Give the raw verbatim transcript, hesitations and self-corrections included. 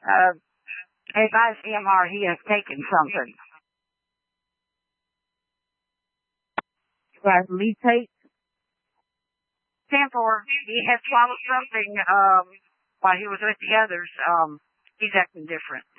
Uh, advised E M R he has taken something. Right, Letate. ten four, he had swallowed something um, while he was with the others. Um, he's acting different.